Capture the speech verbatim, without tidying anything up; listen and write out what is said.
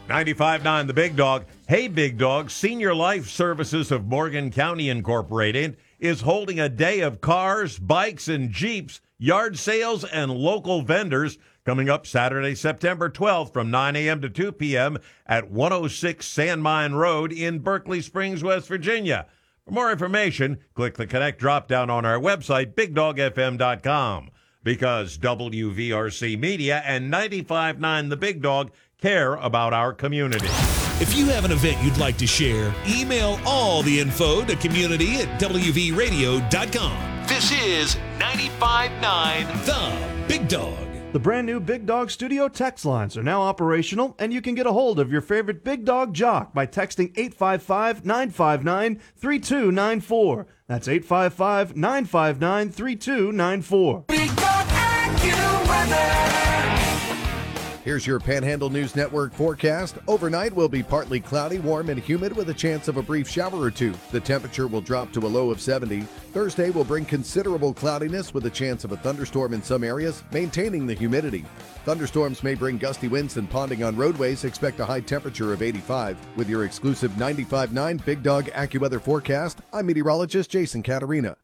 ninety-five point nine The Big Dog. Hey, Big Dog, Senior Life Services of Morgan County Incorporated is holding a day of cars, bikes, and Jeeps, yard sales, and local vendors coming up Saturday, September twelfth from nine a.m. to two p.m. at one oh six Sandmine Road in Berkeley Springs, West Virginia. For more information, click the Connect drop-down on our website, big dog f m dot com, because W V R C Media and ninety-five point nine The Big Dog care about our community. If you have an event you'd like to share, email all the info to community at w v radio dot com. This is ninety-five point nine The Big Dog. The brand new Big Dog Studio text lines are now operational, and you can get a hold of your favorite Big Dog jock by texting eight five five, nine five nine, three two nine four. That's eight five five, nine five nine, three two nine four. Big Dog AccuWeather. Here's your Panhandle News Network forecast. Overnight will be partly cloudy, warm, and humid with a chance of a brief shower or two. The temperature will drop to a low of seventy. Thursday will bring considerable cloudiness with a chance of a thunderstorm in some areas, maintaining the humidity. Thunderstorms may bring gusty winds and ponding on roadways. Expect a high temperature of eighty-five. With your exclusive ninety-five point nine Big Dog AccuWeather forecast, I'm meteorologist Jason Caterina.